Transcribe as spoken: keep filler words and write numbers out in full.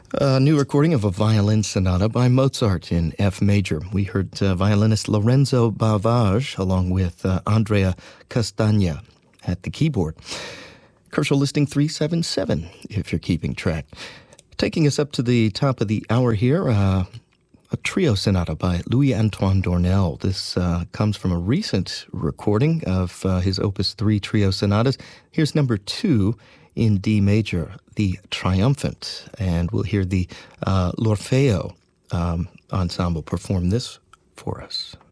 A new recording of a violin sonata by Mozart in F major. We heard uh, violinist Lorenzo Bavage along with uh, Andrea Castagna at the keyboard. Kershaw listing three seven seven, if you're keeping track. Taking us up to the top of the hour here, uh, a trio sonata by Louis-Antoine Dornel. This uh, comes from a recent recording of uh, his Opus three trio sonatas. Here's number two in D major, the Triumphant, and we'll hear the uh, L'Orfeo um, ensemble perform this for us.